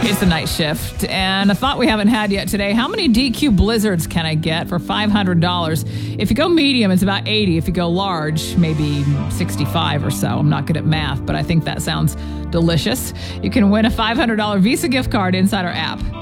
It's the night shift, and a thought we haven't had yet today. How many DQ Blizzards can I get for $500? If you go medium, it's about 80. If you go large, maybe 65 or so. I'm not good at math, but I think that sounds delicious. You can win a $500 Visa gift card inside our app.